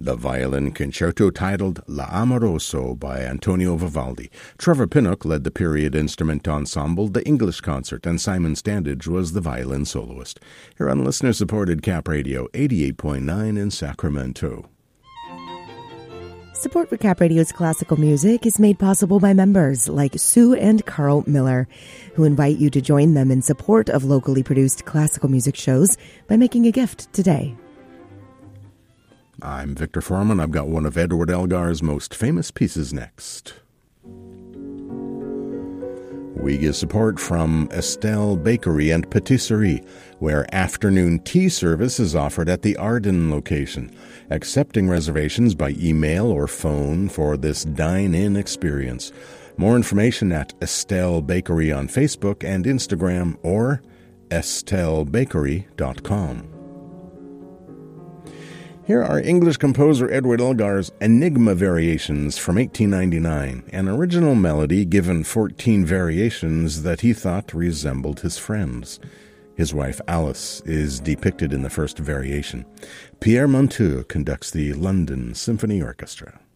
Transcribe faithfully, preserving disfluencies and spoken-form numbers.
the violin concerto titled L'Amoroso by Antonio Vivaldi. Trevor Pinnock led the period instrument ensemble, the English concert, and Simon Standage was the violin soloist. Here on listener-supported Cap Radio, eighty-eight point nine in Sacramento. Support for Cap Radio's classical music is made possible by members like Sue and Carl Miller, who invite you to join them in support of locally produced classical music shows by making a gift today. I'm Victor Foreman. I've got one of Edward Elgar's most famous pieces next. We get support from Estelle Bakery and Patisserie, where afternoon tea service is offered at the Arden location, accepting reservations by email or phone for this dine-in experience. More information at Estelle Bakery on Facebook and Instagram or estelle bakery dot com. Here are English composer Edward Elgar's Enigma Variations from eighteen ninety-nine, an original melody given fourteen variations that he thought resembled his friends. His wife Alice is depicted in the first variation. Pierre Monteux conducts the London Symphony Orchestra.